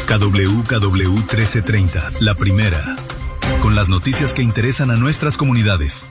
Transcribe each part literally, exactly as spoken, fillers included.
K W K W trece treinta, la primera. Con las noticias que interesan a nuestras comunidades.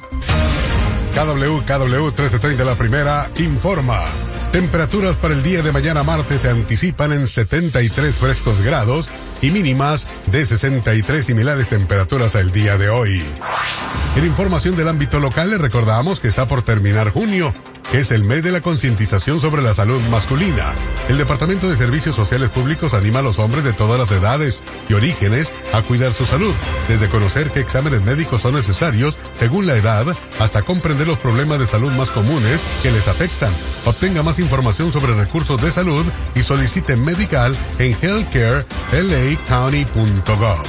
K W K W trece treinta, la primera, informa. Temperaturas para el día de mañana martes se anticipan en setenta y tres frescos grados y mínimas de sesenta y tres similares temperaturas al día de hoy. En información del ámbito local, les recordamos que está por terminar junio, que es el mes de la concientización sobre la salud masculina. El Departamento de Servicios Sociales Públicos anima a los hombres de todas las edades y orígenes a cuidar su salud, desde conocer qué exámenes médicos son necesarios según la edad, hasta comprender los problemas de salud más comunes que les afectan. Obtenga más información sobre recursos de salud y solicite medical en healthcare l a county punto gov.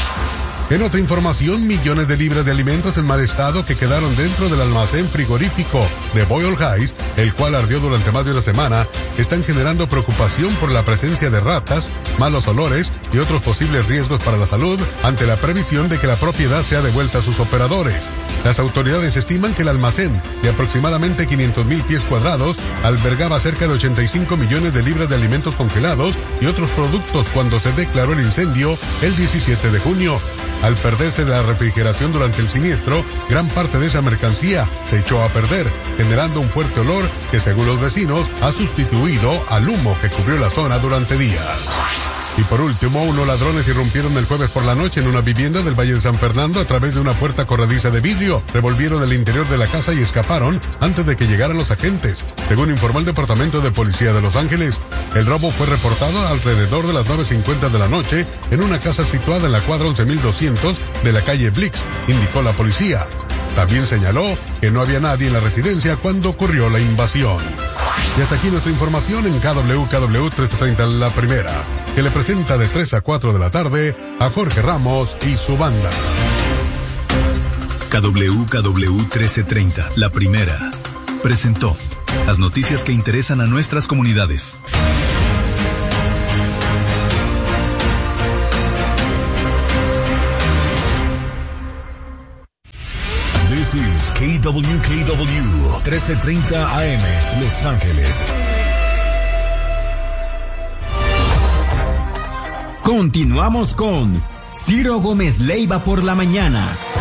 En otra información, millones de libras de alimentos en mal estado que quedaron dentro del almacén frigorífico de Boyle Heights, el cual ardió durante más de una semana, están generando preocupación por la presencia de ratas, malos olores y otros posibles riesgos para la salud ante la previsión de que la propiedad sea devuelta a sus operadores. Las autoridades estiman que el almacén, de aproximadamente quinientos mil pies cuadrados, albergaba cerca de ochenta y cinco millones de libras de alimentos congelados y otros productos cuando se declaró el incendio el diecisiete de junio. Al perderse la refrigeración durante el siniestro, gran parte de esa mercancía se echó a perder, generando un fuerte olor que, según los vecinos, ha sustituido al humo que cubrió la zona durante días. Y por último, unos ladrones irrumpieron el jueves por la noche en una vivienda del Valle de San Fernando a través de una puerta corrediza de vidrio. Revolvieron el interior de la casa y escaparon antes de que llegaran los agentes. Según informó el Departamento de Policía de Los Ángeles, el robo fue reportado alrededor de las nueve cincuenta de la noche en una casa situada en la cuadra once mil doscientos de la calle Blix, indicó la policía. También señaló que no había nadie en la residencia cuando ocurrió la invasión. Y hasta aquí nuestra información en K W K W trece treinta, la primera, que le presenta de tres a cuatro de la tarde a Jorge Ramos y su banda. K W K W trece treinta, la primera, presentó las noticias que interesan a nuestras comunidades. This is K W K W trece treinta A M, Los Ángeles. Continuamos con Ciro Gómez Leiva por la mañana.